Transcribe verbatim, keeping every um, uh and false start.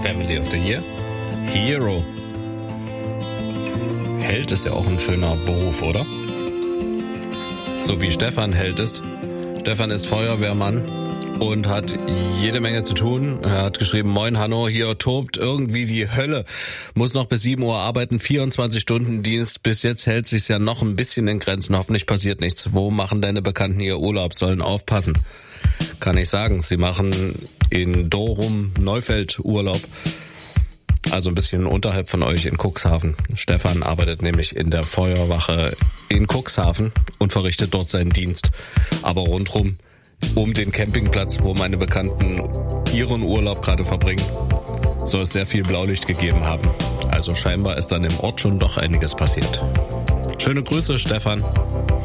Family of the Year? Hero. Held ist ja auch ein schöner Beruf, oder? So wie Stefan Held ist. Stefan ist Feuerwehrmann und hat jede Menge zu tun. Er hat geschrieben, moin Hanno, hier tobt irgendwie die Hölle. Muss noch bis sieben Uhr arbeiten, vierundzwanzig Stunden Dienst. Bis jetzt hält sich's ja noch ein bisschen in Grenzen. Hoffentlich passiert nichts. Wo machen deine Bekannten ihr Urlaub? Sollen aufpassen. Kann ich sagen. Sie machen in Dorum Neufeld Urlaub. Also ein bisschen unterhalb von euch in Cuxhaven. Stefan arbeitet nämlich in der Feuerwache in Cuxhaven und verrichtet dort seinen Dienst. Aber rundrum um den Campingplatz, wo meine Bekannten ihren Urlaub gerade verbringen, soll es sehr viel Blaulicht gegeben haben. Also scheinbar ist dann im Ort schon doch einiges passiert. Schöne Grüße, Stefan.